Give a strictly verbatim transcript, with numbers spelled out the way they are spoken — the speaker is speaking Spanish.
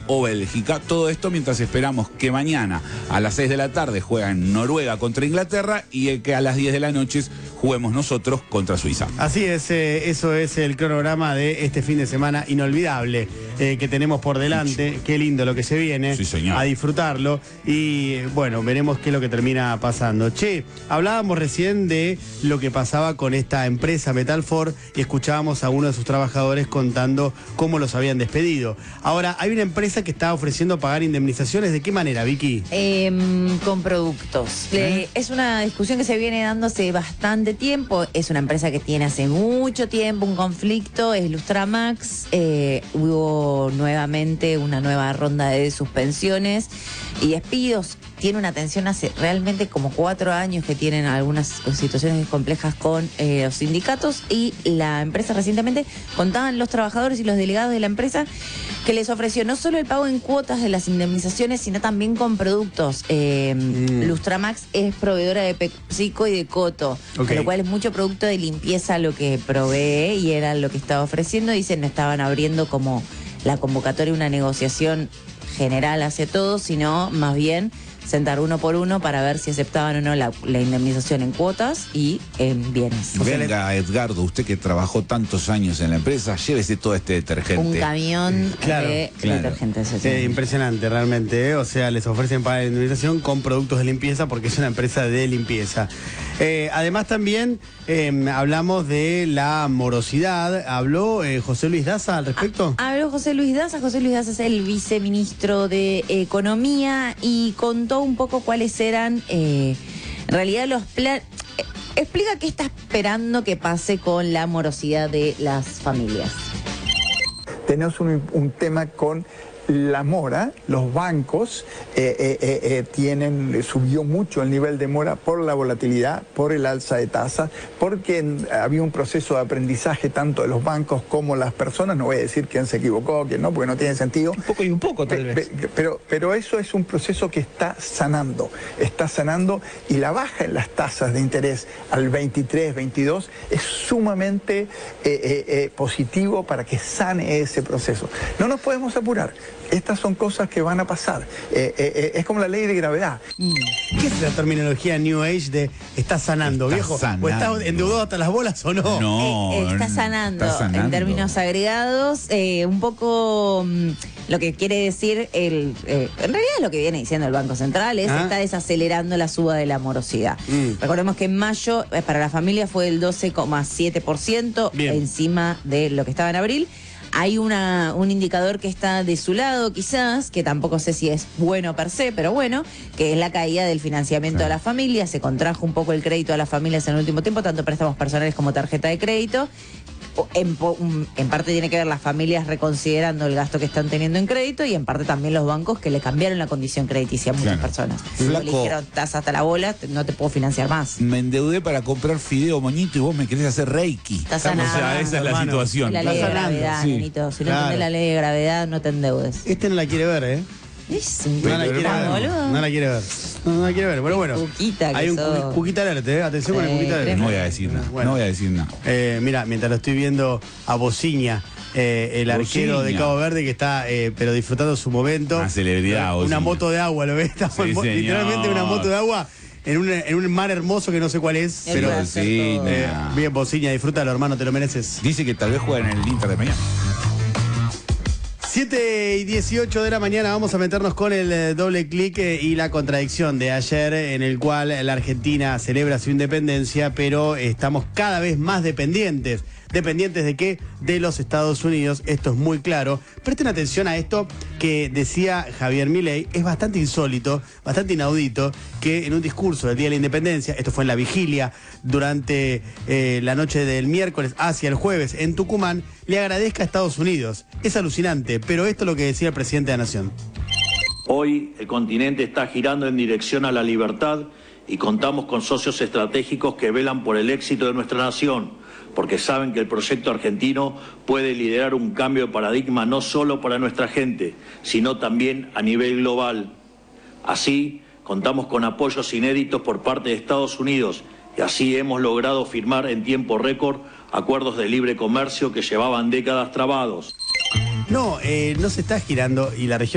o Bélgica. Todo esto mientras esperamos que mañana a las seis de la tarde juegan Noruega contra Inglaterra y que a las diez de la noche juguemos nosotros contra Suiza. Así es, eh, eso es el cronograma de este fin de semana inolvidable eh, que tenemos por delante. Qué lindo lo que se viene. Sí, señor. A disfrutarlo. Y bueno, veremos qué es lo que termina pasando. Che, hablábamos recién de lo que pasaba con esta empresa Metalfor y escuchábamos a uno de sus trabajadores contando cómo los habían despedido. Ahora, hay una empresa que está ofreciendo pagar indemnizaciones. ¿De qué manera, Vicky? Eh, con productos. ¿Eh? Es una discusión que se viene dando hace bastante tiempo. Es una empresa que tiene hace mucho tiempo un conflicto, es Lustramax. Eh, hubo nuevamente una nueva ronda de suspensiones y despidos. Tiene una tensión hace realmente como cuatro años que tienen algunas situaciones complejas con eh, los sindicatos, y la empresa recientemente contaban los trabajadores y los delegados de la empresa que les ofreció no solo el pago en cuotas de las indemnizaciones, sino también con productos. Eh, mm. Lustramax es proveedora de PepsiCo y de Coto, okay, con lo cual es mucho producto de limpieza lo que provee y era lo que estaba ofreciendo. Dicen, no estaban abriendo como la convocatoria, una negociación general hacia todos, sino más bien sentar uno por uno para ver si aceptaban o no la, la indemnización en cuotas y en bienes. Venga, Edgardo, usted que trabajó tantos años en la empresa, llévese todo este detergente. Un camión claro, de claro. detergentes. Eh, impresionante realmente, ¿eh? O sea, les ofrecen pagar la indemnización con productos de limpieza porque es una empresa de limpieza. Eh, además también eh, hablamos de la morosidad. ¿Habló eh, José Luis Daza al respecto? Habló José Luis Daza. José Luis Daza es el viceministro de Economía y contó un poco cuáles eran eh, en realidad los planes. Eh, explica qué está esperando que pase con la morosidad de las familias. Tenemos un, un tema con la mora. Los bancos eh, eh, eh, tienen, subió mucho el nivel de mora por la volatilidad, por el alza de tasas, porque había un proceso de aprendizaje tanto de los bancos como las personas. No voy a decir quién se equivocó, quién no, porque no tiene sentido. Un poco y un poco, tal vez. Pero, pero eso es un proceso que está sanando, está sanando, y la baja en las tasas de interés al veintitrés, veintidós es sumamente eh, eh, eh, positivo para que sane ese proceso. No nos podemos apurar. Estas son cosas que van a pasar. Eh, eh, eh, es como la ley de gravedad. ¿Qué es la terminología New Age de está sanando, está viejo? Sanando. ¿O está endeudado hasta las bolas o no? No. Eh, está, sanando, está sanando en términos agregados. Eh, un poco mmm, lo que quiere decir, el, eh, en realidad lo que viene diciendo el Banco Central es ¿Ah? está desacelerando la suba de la morosidad. Mm. Recordemos que en mayo eh, para la familia fue el doce coma siete por ciento encima de lo que estaba en abril. Hay una, un indicador que está de su lado, quizás, que tampoco sé si es bueno per se, pero bueno, que es la caída del financiamiento sí. a las familias. Se contrajo un poco el crédito a las familias en el último tiempo, tanto préstamos personales como tarjeta de crédito. En, en parte tiene que ver las familias reconsiderando el gasto que están teniendo en crédito, y en parte también los bancos que le cambiaron la condición crediticia a muchas claro. personas. Flaco, le dijeron, estás hasta la bola, no te puedo financiar más. Me endeudé para comprar fideo, moñito, y vos me querés hacer reiki. Estás sanando, o sea, esa es la hermano. situación. Es la ley de gravedad, sí. nenito. Si no claro. entendés la ley de gravedad, no te endeudes. Este no la quiere ver, ¿eh? Es no, la quiere ver, boludo. no la quiere ver. No, no la quiere ver. Pero bueno, cuquita hay un sos. cuquita alerte, ¿eh? Atención sí, con el cuquita alerte. No voy a decir nada. Bueno. No voy a decir nada. Eh, mira, mientras lo estoy viendo a Bociña, eh, el arquero Bociña. de Cabo Verde, que está eh, pero disfrutando su momento. Una celebridad, Una Bociña. moto de agua, ¿lo ves? Sí, literalmente una moto de agua. En un, en un mar hermoso que no sé cuál es. El pero Bociña. eh, bien, Bociña, disfrútalo, hermano, te lo mereces. Dice que tal vez jueguen en el Inter de Miami. siete y dieciocho de la mañana vamos a meternos con el eh, doble clic eh, y la contradicción de ayer, en el cual la Argentina celebra su independencia, pero estamos cada vez más dependientes. ¿Dependientes de qué? De los Estados Unidos. Esto es muy claro. Presten atención a esto que decía Javier Milei. Es bastante insólito, bastante inaudito, que en un discurso del Día de la Independencia, esto fue en la vigilia, durante eh, la noche del miércoles hacia el jueves en Tucumán, le agradezca a Estados Unidos. Es alucinante, pero esto es lo que decía el presidente de la Nación. Hoy el continente está girando en dirección a la libertad y contamos con socios estratégicos que velan por el éxito de nuestra nación, porque saben que el proyecto argentino puede liderar un cambio de paradigma no solo para nuestra gente, sino también a nivel global. Así, contamos con apoyos inéditos por parte de Estados Unidos y así hemos logrado firmar en tiempo récord acuerdos de libre comercio que llevaban décadas trabados. No, eh, no se está girando y la región